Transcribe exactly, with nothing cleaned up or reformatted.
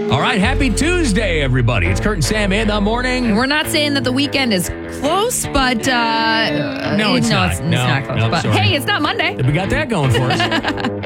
All right, happy Tuesday, everybody. It's Kurt and Sam in the morning. We're not saying that the weekend is close, but uh, no, it's no, not. It's, it's no, not close. no, but sorry. hey, it's not Monday. We got that going for us.